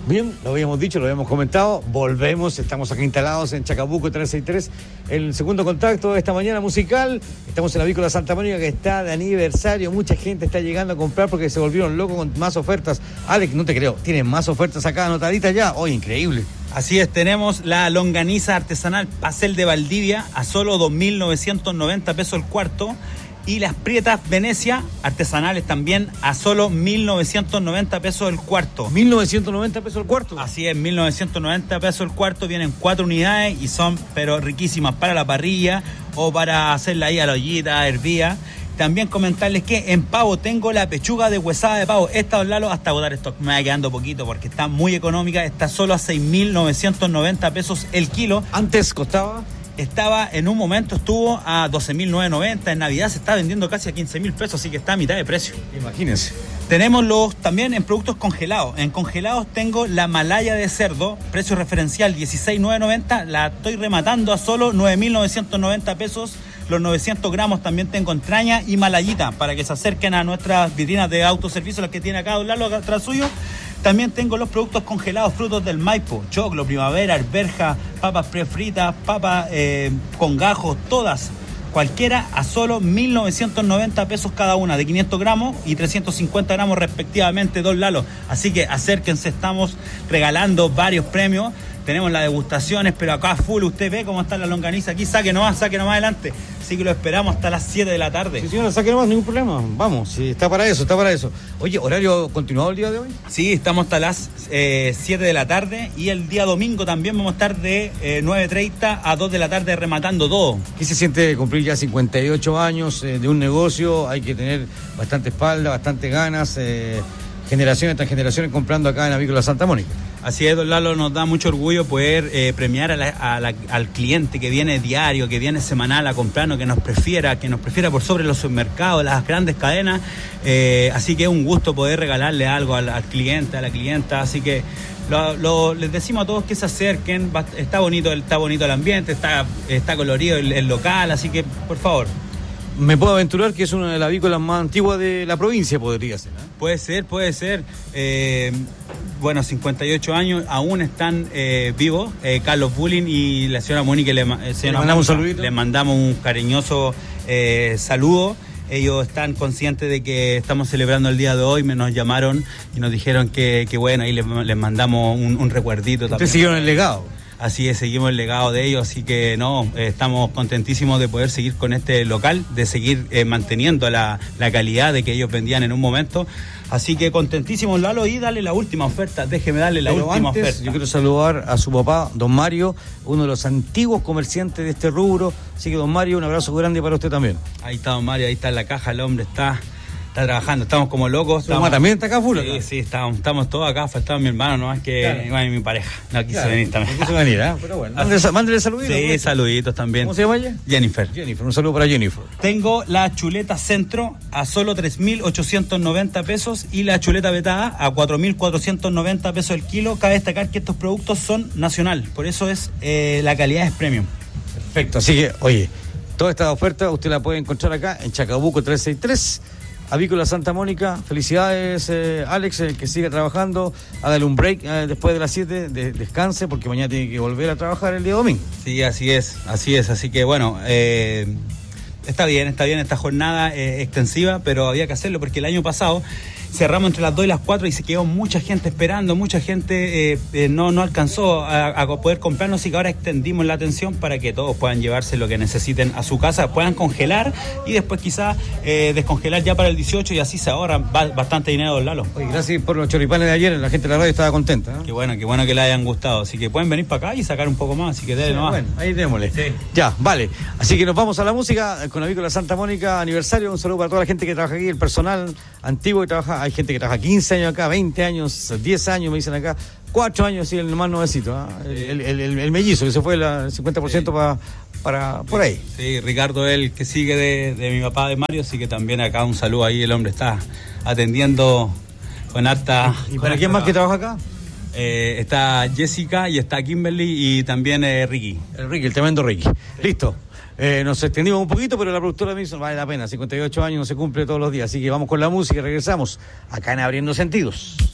Bien, lo habíamos dicho, lo habíamos comentado, volvemos, estamos acá instalados en Chacabuco 363, el segundo contacto de esta mañana musical, estamos en la Avícola Santa Mónica que está de aniversario, mucha gente está llegando a comprar porque se volvieron locos con más ofertas. Alex, no te creo, tienen más ofertas acá anotaditas ya, hoy increíble. Así es, tenemos la longaniza artesanal Pasel de Valdivia a solo 2.990 pesos el cuarto. Y las prietas Venecia, artesanales también, a solo 1.990 pesos el cuarto. ¿1.990 pesos el cuarto? Así es, 1.990 pesos el cuarto. Vienen 4 unidades y son, pero riquísimas para la parrilla o para hacerla ahí a la ollita, hervía. También comentarles que en pavo tengo la pechuga de huesada de pavo. Esta, don Lalo, hasta botar stock. Me va quedando poquito porque está muy económica. Está solo a 6.990 pesos el kilo. Antes costaba... Estaba, en un momento estuvo a 12.990, en Navidad se está vendiendo casi a 15.000 pesos, así que está a mitad de precio. Imagínense. Tenemos también en productos congelados. En congelados tengo la malaya de cerdo, precio referencial 16.990, la estoy rematando a solo 9.990 pesos. Los 900 gramos también tengo entraña y malayita, para que se acerquen a nuestras vitrinas de autoservicio, las que tiene acá don Lalo, atrás suyo. También tengo los productos congelados, frutos del Maipo, choclo, primavera, arveja, papas prefritas, papas con gajos, todas, cualquiera, a solo 1.990 pesos cada una, de 500 gramos y 350 gramos respectivamente, don Lalo. Así que acérquense, estamos regalando varios premios. Tenemos las degustaciones, pero acá full, usted ve cómo está la longaniza aquí, saque nomás adelante. Así que lo esperamos hasta las 7 de la tarde. Sí, señora, saque nomás, ningún problema. Vamos, sí, está para eso. Oye, ¿horario continuado el día de hoy? Sí, estamos hasta las 7 de la tarde y el día domingo también vamos a estar de 9:30 a 2 de la tarde rematando todo. ¿Qué se siente cumplir ya 58 años de un negocio? Hay que tener bastante espalda, bastante ganas, generaciones tras generaciones comprando acá en Avícola Santa Mónica. Así es, don Lalo, nos da mucho orgullo poder premiar al cliente que viene diario, que viene semanal a comprarnos, que nos prefiera por sobre los supermercados, las grandes cadenas. Así que es un gusto poder regalarle algo al cliente, a la clienta. Así que les decimos a todos que se acerquen. Está bonito el ambiente, está colorido el local, así que por favor. Me puedo aventurar que es una de las avícolas más antiguas de la provincia, podría ser, ¿eh? Puede ser. Bueno, 58 años, aún están vivos. Carlos Bulling y la señora Mónica, le mandamos un saludito. Les mandamos un cariñoso saludo. Ellos están conscientes de que estamos celebrando el día de hoy, nos llamaron y nos dijeron que bueno, ahí les mandamos un recuerdito también. Ustedes siguieron el legado. Así es, seguimos el legado de ellos, así que estamos contentísimos de poder seguir con este local, de seguir manteniendo la calidad de que ellos vendían en un momento. Así que contentísimos, Lalo, y dale la última oferta, déjeme darle la última oferta. Yo quiero saludar a su papá, don Mario, uno de los antiguos comerciantes de este rubro. Así que, don Mario, un abrazo grande para usted también. Ahí está don Mario, ahí está en la caja, el hombre está trabajando, estamos como locos. ¿Tu mamá también está acá full? Sí, estamos todos acá, faltaba mi hermano nomás que claro. Igual mi pareja. No quise venir también. No quiso venir, pero bueno. Mándale saluditos. Sí, saluditos también. ¿Cómo se llama ella? Jennifer, un saludo para Jennifer. Tengo la chuleta centro a solo 3.890 pesos y la chuleta vetada a 4.490 pesos el kilo. Cabe destacar que estos productos son nacional, por eso la calidad es premium. Perfecto, así que, oye, toda esta oferta usted la puede encontrar acá en Chacabuco 363. Avícola Santa Mónica, felicidades Alex, que siga trabajando, hágale un break después de las 7, descanse porque mañana tiene que volver a trabajar el día domingo. Sí, así es, así que bueno, está bien esta jornada extensiva, pero había que hacerlo porque el año pasado cerramos entre las 2 y las 4 y se quedó mucha gente esperando, mucha gente no alcanzó a poder comprarnos, así que ahora extendimos la atención para que todos puedan llevarse lo que necesiten a su casa, puedan congelar y después quizás descongelar ya para el 18 y así se ahorra bastante dinero, don Lalo. Oye, gracias por los choripanes de ayer, la gente de la radio estaba contenta, ¿eh? Qué bueno que le hayan gustado, así que pueden venir para acá y sacar un poco más, así que denle nomás. Bueno, ahí démosle. Sí. Ya, vale. Así que nos vamos a la música con Avícola Santa Mónica, aniversario, un saludo para toda la gente que trabaja aquí, el personal antiguo que trabaja. Hay gente que trabaja 15 años acá, 20 años, 10 años me dicen acá, 4 años sí, el más nuevecito, el mellizo que se fue el 50% para por ahí. Sí, Ricardo, el que sigue de mi papá de Mario, así que también acá un saludo ahí, el hombre está atendiendo con harta... ¿Y para quién más que trabaja acá? Está Jessica y está Kimberly y también Ricky. El tremendo Ricky. Listo. Nos extendimos un poquito, pero la productora me dice, vale la pena, 58 años no se cumple todos los días, así que vamos con la música y regresamos acá en Abriendo Sentidos.